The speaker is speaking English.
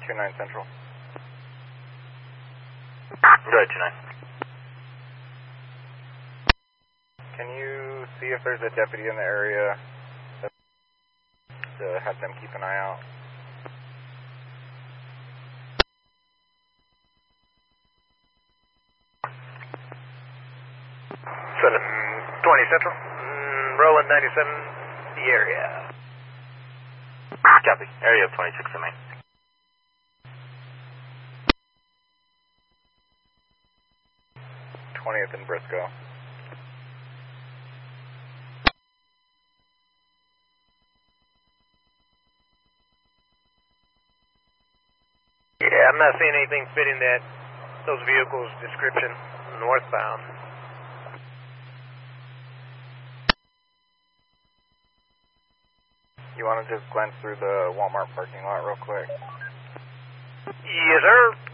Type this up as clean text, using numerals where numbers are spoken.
29 Central. Go ahead, 29. Can you see if there's a deputy in the area to have them keep an eye out? Set 20 Central. Rolling 97, the area. Copy. Area of 26 in Main. th in Briscoe. Yeah, I'm not seeing anything fitting those vehicles' description northbound. You want to just glance through the Walmart parking lot real quick? Yes, sir.